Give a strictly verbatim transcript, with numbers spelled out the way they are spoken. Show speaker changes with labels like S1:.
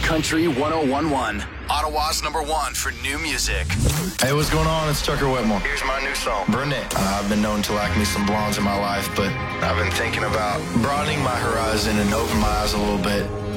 S1: Country one oh one one. Ottawa's number one for new music.
S2: Hey, what's going on? It's Tucker Whitmore.
S3: Here's my new song,
S2: Brunette. Uh, I've been known to like me some blondes in my life, but
S3: I've been thinking about
S2: broadening my horizon and opening my eyes a little bit.